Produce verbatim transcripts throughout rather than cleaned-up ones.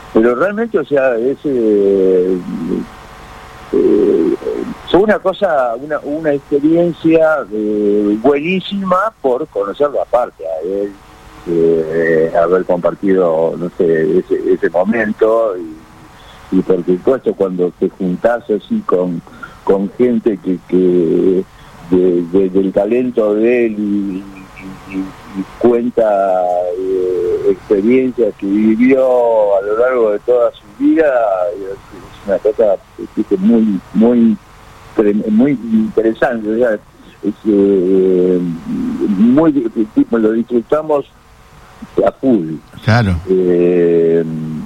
pero realmente, o sea, es eh, eh, fue una cosa, una, una experiencia eh, buenísima por conocerlo aparte a él, eh, haber compartido, no sé, ese, ese momento, y, y por supuesto cuando te juntás así con, con gente que, que de, de, del talento de él y, y, y cuenta eh, experiencias que vivió a lo largo de toda su vida, es una cosa es muy muy muy interesante, o sea, es, eh, muy tipo, lo disfrutamos a full. Claro. Eh,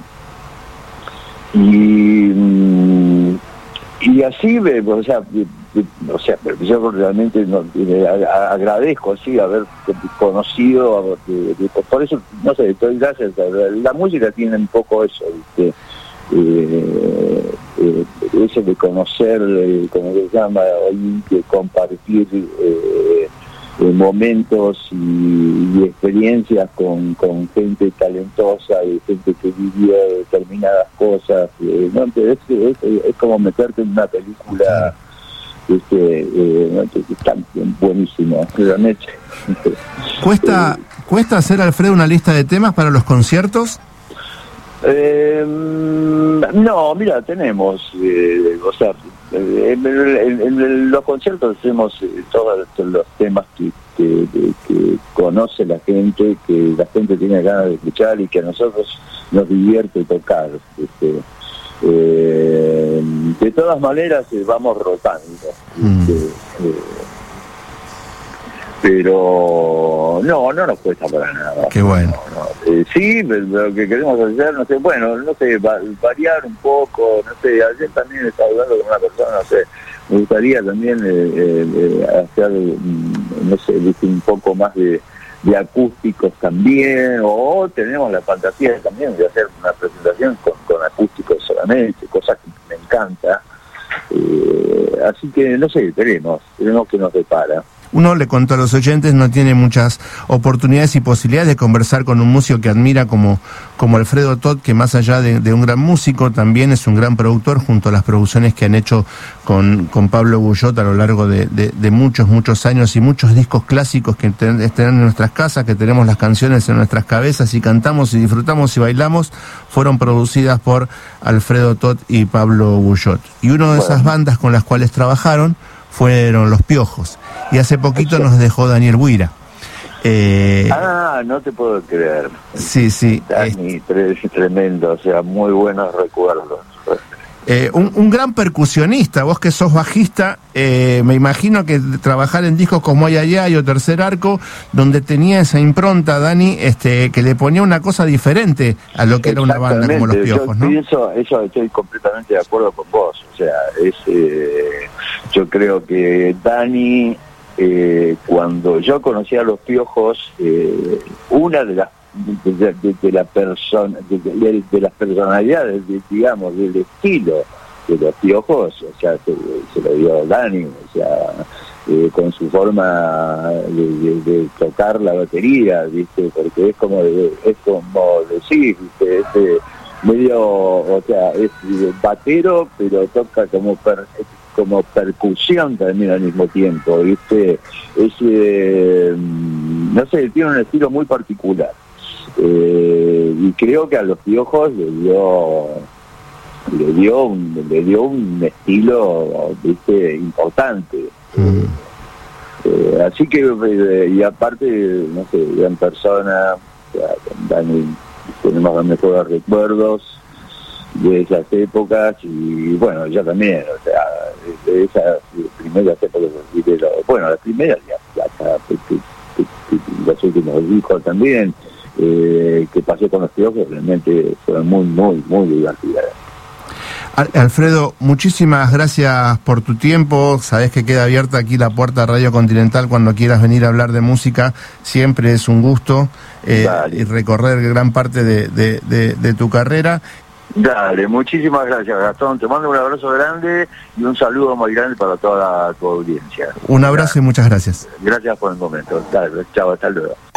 y y así, o sea, o sea, yo realmente no, agradezco así haber conocido, por eso, no sé, estoy gracias, la música tiene un poco eso, ¿viste? Eh, eh, eso de conocer, eh, como se llama hoy, de compartir eh, eh, momentos y, y experiencias con, con gente talentosa y gente que vivió determinadas cosas, eh, ¿no? es, es, es como meterte en una película este, eh, ¿no? que está buenísima, realmente. ¿Cuesta, ¿Cuesta hacer, Alfredo, una lista de temas para los conciertos? Eh, no, mira, tenemos, eh, o sea, en, en, en los conciertos hacemos eh, todos los temas que, que, que, que conoce la gente, que la gente tiene ganas de escuchar y que a nosotros nos divierte tocar. Este, eh, de todas maneras eh, vamos rotando. Mm. Este, eh, pero no, no nos cuesta para nada. Qué bueno. No, no. Eh, sí, lo que queremos hacer, no sé, bueno, no sé, va, variar un poco, no sé, ayer también estaba hablando con una persona, no sé, me gustaría también eh, eh, hacer, no sé, un poco más de, de acústicos también, o tenemos la fantasía también de hacer una presentación con, con acústicos solamente, cosa que me encanta. Eh, así que, no sé, veremos, veremos qué nos depara. Uno, le contó a los oyentes, no tiene muchas oportunidades y posibilidades de conversar con un músico que admira como, como Alfredo Toth, que más allá de, de un gran músico, también es un gran productor, junto a las producciones que han hecho con, con Pablo Guyot a lo largo de, de, de muchos, muchos años, y muchos discos clásicos que ten, están en nuestras casas, que tenemos las canciones en nuestras cabezas y cantamos y disfrutamos y bailamos, fueron producidas por Alfredo Toth y Pablo Guyot. Y una de esas bandas con las cuales trabajaron fueron Los Piojos, y hace poquito nos dejó Daniel Buira. Eh, ah, no te puedo creer. Sí, sí. Dani, es tremendo, o sea, muy buenos recuerdos. Eh, un, un gran percusionista, vos que sos bajista, eh, me imagino que trabajar en discos como Ay Ay Ay o Tercer Arco, donde tenía esa impronta, Dani, este, que le ponía una cosa diferente a lo que era una banda como Los Piojos, yo ¿no? Pienso, eso estoy completamente de acuerdo con vos, o sea, es, eh, yo creo que Dani, eh, cuando yo conocí a Los Piojos, eh, una de las De, de, de la persona de, de, de las personalidades, de, digamos, del estilo de Los Piojos, o sea, se, se lo dio Dani, o sea, eh, con su forma de, de, de tocar la batería, ¿viste? Porque es como de, es como decir, ¿viste? Es eh, medio, o sea, es batero, pero toca como per, como percusión también al mismo tiempo, ¿viste? Es, eh, no sé, tiene un estilo muy particular. Eh, y creo que a Los Piojos le dio le dio un, le dio un estilo, ¿viste? Importante. Mm. Eh, así que eh, y aparte, no sé, gran persona, o sea, con Dani tenemos los mejores recuerdos de esas épocas, y bueno, yo también, o sea, de esas primeras épocas, bueno, las primeras ya hasta los últimos discos también. Eh, que pasé con Los Piojos, realmente fueron muy, muy, muy divertidas. Alfredo, muchísimas gracias por tu tiempo. Sabés que queda abierta aquí la puerta a Radio Continental cuando quieras venir a hablar de música. Siempre es un gusto eh, y recorrer gran parte de, de, de, de tu carrera. Dale, muchísimas gracias, Gastón. Te mando un abrazo grande y un saludo muy grande para toda tu audiencia. Un abrazo. Dale. Y muchas gracias. Gracias por el momento. Dale, chao, hasta luego.